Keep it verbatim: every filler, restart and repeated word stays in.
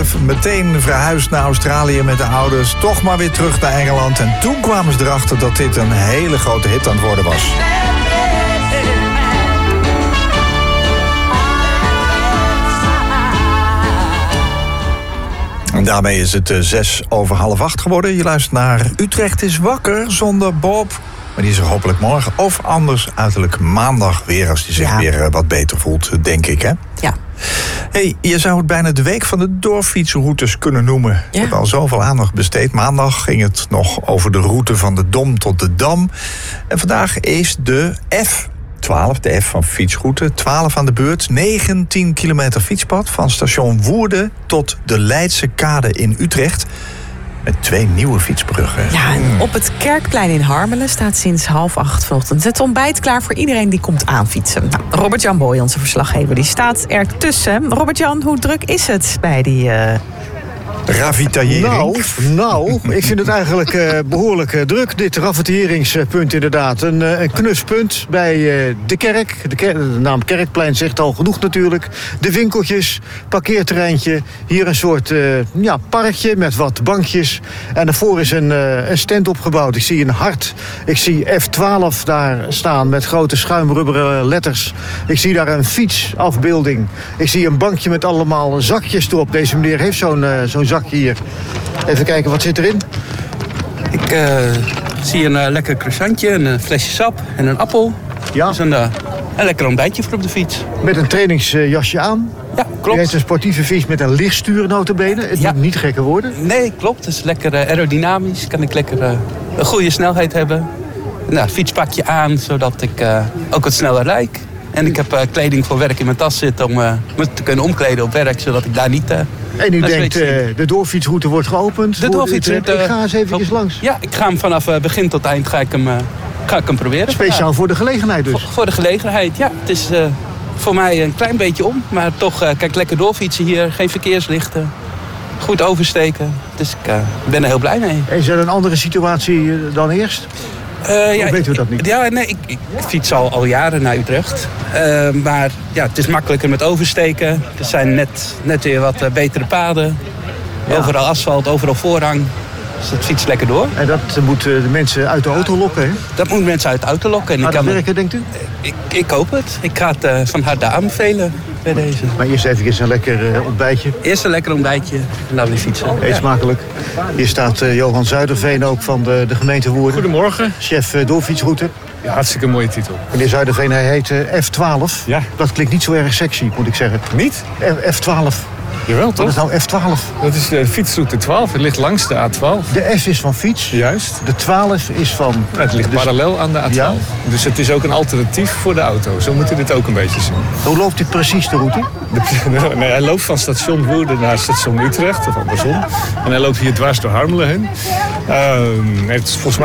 moeder meteen verhuisd naar Australië met de ouders. Toch maar weer terug naar Engeland. En toen kwamen ze erachter dat dit een hele grote hit aan het worden was. En daarmee is het zes over half acht geworden. Je luistert naar Utrecht is wakker zonder Bob. Maar die is er hopelijk morgen of anders uiterlijk maandag weer... als hij zich ja. weer wat beter voelt, denk ik, hè? Ja. Hey, je zou het bijna de week van de doorfietsroutes kunnen noemen. Ja. Ik heb al zoveel aandacht besteed. Maandag ging het nog over de route van de Dom tot de Dam. En vandaag is de F twaalf, de F van fietsroute, twaalf aan de beurt. negentien kilometer fietspad van station Woerden tot de Leidse Kade in Utrecht. Met twee nieuwe fietsbruggen. Ja, en op het Kerkplein in Harmelen staat sinds half acht vanochtend het ontbijt klaar voor iedereen die komt aanfietsen. Nou, Robert-Jan Boy, onze verslaggever, die staat ertussen. Robert-Jan, hoe druk is het bij die... Uh... Ravitaillering? Nou, nou, ik vind het eigenlijk uh, behoorlijk uh, druk, dit ravitailleringspunt inderdaad. Een, uh, een knuspunt bij uh, de kerk. De, ker- de naam Kerkplein zegt al genoeg natuurlijk. De winkeltjes, parkeerterreintje. Hier een soort uh, ja, parkje met wat bankjes. En daarvoor is een, uh, een stand opgebouwd. Ik zie een hart. Ik zie F twaalf daar staan met grote schuimrubberen letters. Ik zie daar een fietsafbeelding. Ik zie een bankje met allemaal zakjes erop. Deze meneer heeft zo'n, uh, zo'n zakje hier. Even kijken, wat zit erin? Ik uh, zie een uh, lekker croissantje, een uh, flesje sap en een appel. Ja. Dus een, uh, een lekker ontbijtje voor op de fiets. Met een trainingsjasje aan. Ja, klopt. Je heeft een sportieve fiets met een lichtstuur notabene. Het ja. moet niet gekker worden. Nee, klopt. Het is lekker uh, aerodynamisch. Kan ik lekker uh, een goede snelheid hebben. Nou, fietspakje aan, zodat ik uh, ook wat sneller rijd. En ik heb uh, kleding voor werk in mijn tas zitten om uh, me te kunnen omkleden op werk, zodat ik daar niet... Uh, en u denkt, uh, de doorfietsroute wordt geopend? De doorfietsroute... Ik ga eens even langs. Ja, ik ga hem vanaf uh, begin tot eind ga ik hem, uh, ga ik hem proberen. Speciaal ja. voor de gelegenheid dus? Voor, voor de gelegenheid, ja. Het is uh, voor mij een klein beetje om. Maar toch, uh, kijk, lekker doorfietsen hier. Geen verkeerslichten. Goed oversteken. Dus ik uh, ben er heel blij mee. Is er een andere situatie dan eerst? Uh, ja, of weten we dat niet? Ja, nee, ik, ik fiets al, al jaren naar Utrecht. Uh, maar ja, het is makkelijker met oversteken. Er zijn net, net weer wat uh, betere paden. Ja. Overal asfalt, overal voorrang. Dus het fietst lekker door. En dat moet de mensen uit de auto lokken, hè? Dat moet mensen uit de auto lokken. En Gaat ik dat kan werken, denkt u? Ik, ik hoop het. Ik ga het uh, van harte aanbevelen bij deze. Maar eerst even een lekker uh, ontbijtje. Eerst een lekker ontbijtje en dan weer fietsen. Eet ja. smakelijk. Hier staat uh, Johan Zuiderveen ook van de, de gemeente Woerden. Goedemorgen. Chef uh, doorfietsroute. Ja, hartstikke mooie titel. Meneer Zuiderveen, hij heet uh, F twaalf. Ja. Dat klinkt niet zo erg sexy, moet ik zeggen. Niet? F twaalf. Jawel, toch? Wat is nou F twaalf? Dat is de fietsroute twaalf. Het ligt langs de A twaalf. De F is van fiets. Juist. De twaalf is van... Ja, het ligt dus parallel aan de A twaalf. Ja. Dus het is ook een alternatief voor de auto. Zo moet u dit ook een beetje zien. Hoe loopt u precies de route? De, nee, hij loopt van station Woerden naar station Utrecht, of andersom. En hij loopt hier dwars door Harmelen heen. Uh, het is volgens mij